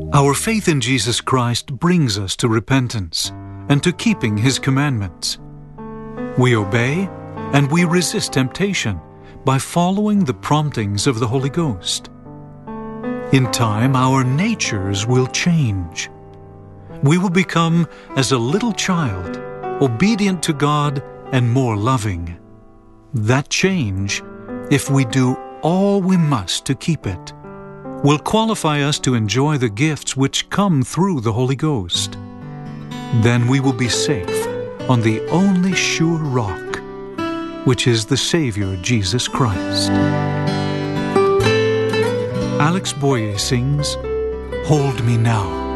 Our faith in Jesus Christ brings us to repentance and to keeping His commandments. We obey and we resist temptation by following the promptings of the Holy Ghost. In time, our natures will change. We will become as a little child, obedient to God and more loving. That change, if we do all we must to keep it, will qualify us to enjoy the gifts which come through the Holy Ghost. Then we will be safe on the only sure rock, which is the Savior Jesus Christ. Alex Boyer sings, "Hold Me Now."